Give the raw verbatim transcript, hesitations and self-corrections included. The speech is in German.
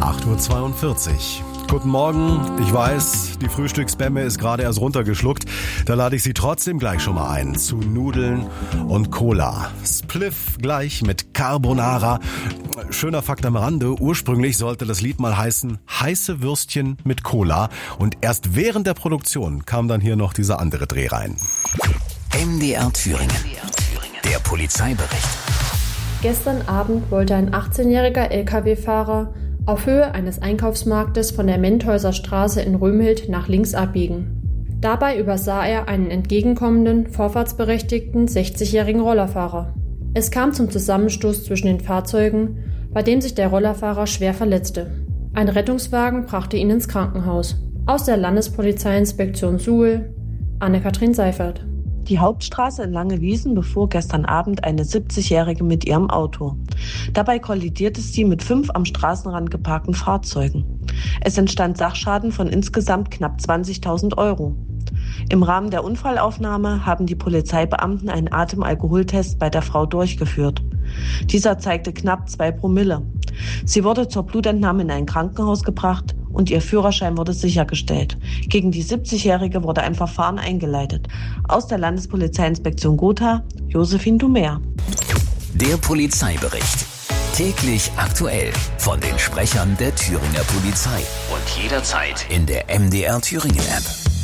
acht Uhr zweiundvierzig. Guten Morgen. Ich weiß, die Frühstücksbämme ist gerade erst runtergeschluckt. Da lade ich Sie trotzdem gleich schon mal ein zu Nudeln und Cola. Spliff gleich mit Carbonara. Schöner Fakt am Rande. Ursprünglich sollte das Lied mal heißen Heiße Würstchen mit Cola. Und erst während der Produktion kam dann hier noch dieser andere Dreh rein. M D R Thüringen. Der Polizeibericht. Gestern Abend wollte ein achtzehnjähriger L K W-Fahrer auf Höhe eines Einkaufsmarktes von der Menthäuser Straße in Römhild nach links abbiegen. Dabei übersah er einen entgegenkommenden, vorfahrtsberechtigten sechzigjährigen Rollerfahrer. Es kam zum Zusammenstoß zwischen den Fahrzeugen, bei dem sich der Rollerfahrer schwer verletzte. Ein Rettungswagen brachte ihn ins Krankenhaus. Aus der Landespolizeiinspektion Suhl, Anne-Kathrin Seifert. Die Hauptstraße in Langewiesen befuhr gestern Abend eine siebzigjährige mit ihrem Auto. Dabei kollidierte sie mit fünf am Straßenrand geparkten Fahrzeugen. Es entstand Sachschaden von insgesamt knapp zwanzigtausend Euro. Im Rahmen der Unfallaufnahme haben die Polizeibeamten einen Atemalkoholtest bei der Frau durchgeführt. Dieser zeigte knapp zwei Promille. Sie wurde zur Blutentnahme in ein Krankenhaus gebracht und ihr Führerschein wurde sichergestellt. Gegen die siebzigjährige wurde ein Verfahren eingeleitet. Aus der Landespolizeiinspektion Gotha, Josephine Dumer. Der Polizeibericht. Täglich aktuell von den Sprechern der Thüringer Polizei. Und jederzeit in der M D R Thüringen App.